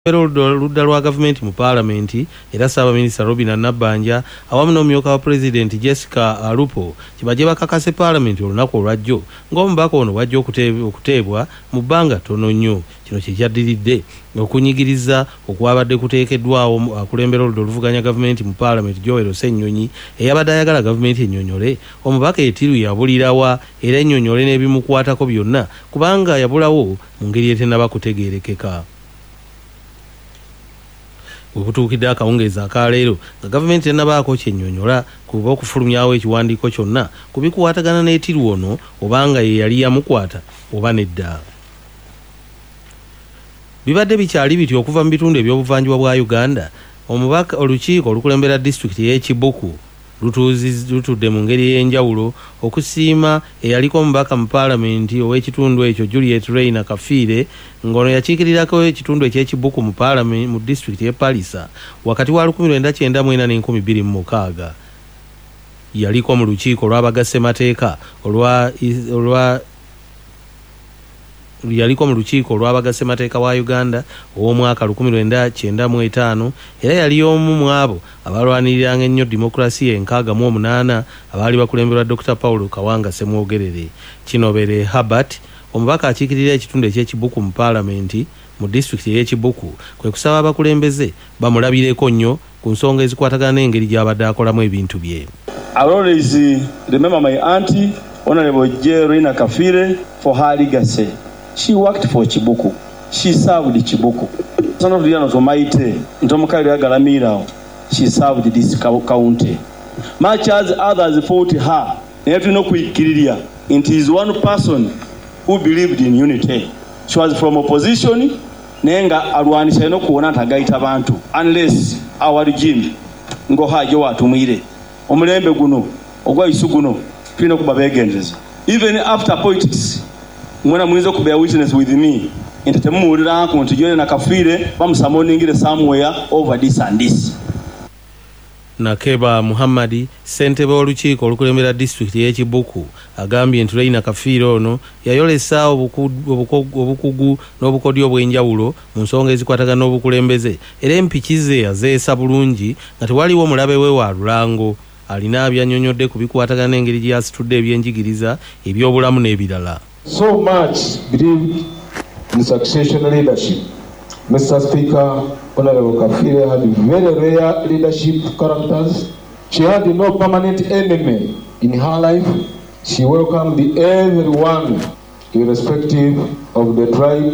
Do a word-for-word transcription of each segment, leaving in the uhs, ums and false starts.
Ludda lwa gavumenti mu Parliament era Ssaabaminisita Robinah Nabbanja awamu n'omumyuka wa President Jessica Alupo kibajje bakakase Parliament olunaku olwajjo ng'omubaka ono wajja okuteebwa mu bbanga ttono nnyo. Kino kye kyaddiridde okunyigiriza okwabadde kuteekeddwawo akulembera oludda oluvuganya gavumenti mu Parliament Joel Ssennyonyi eyabadde ayagala gavumenti ennyonnyole omubaka etiru yabulirawa era ennyonnyole n'ebimukwatako byonna kubanga yabulawo mu ngeri etennaba kutegeerekeka. Obutuukidde akawungeezi akaleero nga gavumenti tennabaako kyennyonnyola kuba okufulumyawo ekiwandiiko kyonna ku bikukwatagana n'etiru ono obanga ye yali yamukwata oba nedda. Bibadde bikyali bityo okuva mu bitundu eby'obuvanjuba bwa Uganda. Omubaka olukiiko olukulembera disitulikiti y'e Kibuku lutudde mu ngeri ey'enjawulo okusiima eyaliko omubaka mu Paalamenti ow'ekitundu ekyo Juliet Rayner Kafiire ng'ono yakiikirirako ekitundu eky'Ekibuku mu Paalamenti mu disitulikiti y'e Palisa wakati wa lukumi lwenda kyenda mu ena n'enkumi bbiri mu mukaaga. Yaliko mu lukiiko olw'abagassemateeka olwa olwa yaliko mu lukiiko olw'abagassemateeka wa Uganda ow'omwaka lukumi lwenda kyenda mu etaano era yali omu mu abo abalwaniriranga ennyo demokrasiya enkaaga mu omunaana abaali bakulemberwa Doctor Paul Kawanga Ssemwogerere. Kinobere Herbert omubaka akiikirira ekitundu eky'Ekibuku mu Paalamenti mu disitulikiti y'Ekibuku kwe kusaba abakulembeze bamulabireko nnyo ku nsonga ezikwatagana n'engeri gy'abadde akolamu ebintu bye. I always remember my auntie Honorable J. Rayner Kafiire for her legacy. She worked for Kibuku. She served Kibuku. Son of the Lions of Maite, Ntomokali Galamira, she served this county. Much as others fought her, it is one person who believed in unity. She was from opposition, Nenga Arwanisha no Kuonata Gaita Bantu, unless our regime ngo hajo watumire. Omulembe guno, ogwa isuguno, twina kubabegenjeza. Even after politics, mwana mwizo kubear witness with me intatemuulira nko ntujone na Kafiire bamusamoningire somewhere over this and this. Nakeba Muhammadi ssentebe w'olukiiko olukulembera disitulikiti y'Ekibuku agambye nti Rayner Kafiire ono yayolesa obukugu n'obukodyo obw'enjawulo mu nsonga ezikwatagana n'obukulembeze era empiki ze yazeesa bulungi nga tewaliwo mulabe we wa Lulango alina abyannyonnyodde ku bikwatagana n'engeri gye yasitudde ebyenjigiriza eby'obulamu n'ebirala. So much believed in succession leadership. Mister Speaker, Honorable Kafiire had very rare leadership characters. She had no permanent enemy in her life. She welcomed everyone, irrespective of the tribe,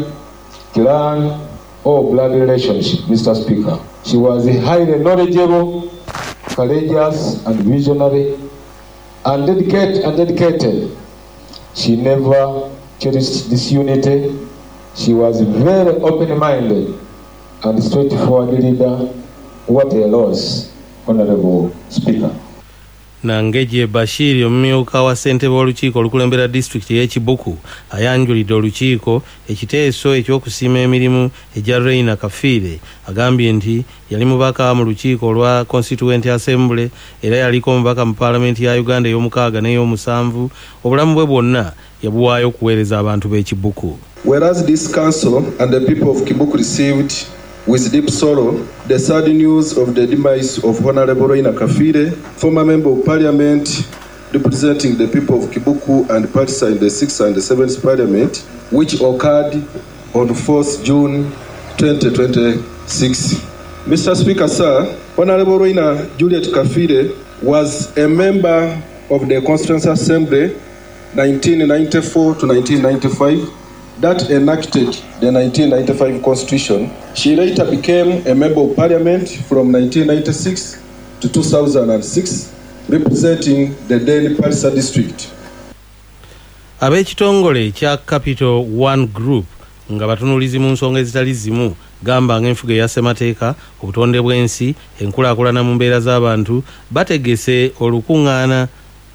clan, or blood relationship, Mister Speaker. She was highly knowledgeable, courageous, and visionary, and dedicated. And dedicated. She never cherished disunity. She was very open-minded and straightforward leader. What a loss, Honorable Speaker. Nangeje Bashiri omumyuka wa ssentebe w'olukiiko olukulembera disitulikiti y'Ekibuku ayanjulidde olukiiko ekiteeso eky'okusiima emirimu egya Rayner Kafiire agambye nti yali mubaka mu lukiiko olwa Constituent Assembly era yaliko omubaka mu Paalamenti ya Uganda ey'omukaaga n'ey'omusanvu obulamu bwe bwonna yabuwaayo okuweereza abantu b'Ekibuku. Whereas this council and the people of Kibuku received with deep sorrow the sad news of the demise of Honorable Rayner Kafiire, former member of Parliament representing the people of Kibuku and Palisa in the sixth and the seventh Parliament, which occurred on fourth June twenty twenty-six. Mister Speaker, sir, Honorable Rayner Juliet Kafiire was a member of the Constituent Assembly nineteen ninety-four to nineteen ninety-five that enacted the nineteen ninety-five Constitution. She later became a member of Parliament from nineteen ninety-six to two thousand six, representing the then Palisa district. Ab'ekitongole kya Capital One Group nga batunuulizi mu nsonga ezitali zimu gamba ng'enfuga eya ssemateeka obutonde bw'ensi enkulaakulana mu mbeera z'abantu bategese olukuŋŋaana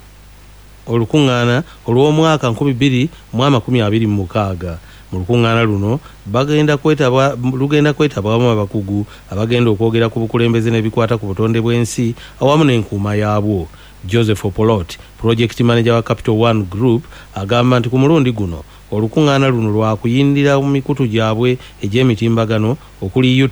olukuŋŋaana olw'omwaka nkumi bbiri mu amakumi abiri mu mukaaga. Mu lukuŋŋaana luno bagenda kwetaba lugenda kwetabamu abakugu abagenda okwogera ku bukulembeze n'ebikwata ku butonde bw'ensi awamu n'enkuuma yaabwo. Joseph Opolot, Project Manager wa Capital One Group, agamba nti ku mulundi guno olukuŋŋaana luno lwakuyindira mu mikutu gyabwe egy'emitimbagano okuli